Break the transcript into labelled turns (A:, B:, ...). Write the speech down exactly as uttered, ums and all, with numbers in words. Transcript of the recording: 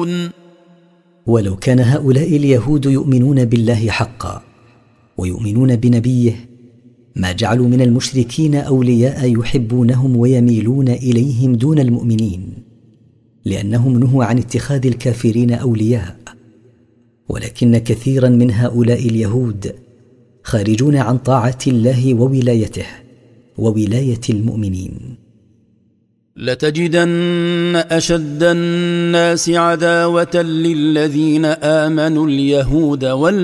A: يعلمون.
B: ولو كان هؤلاء اليهود يؤمنون بالله حقا ويؤمنون بنبيه ما جعلوا من المشركين أولياء يحبونهم ويميلون إليهم دون المؤمنين، لأنهم نهوا عن اتخاذ الكافرين أولياء. ولكن كثيرا من هؤلاء اليهود خارجون عن طاعة الله وولايته وولاية المؤمنين.
A: لتجدن أشد الناس عداوة للذين آمنوا اليهود وال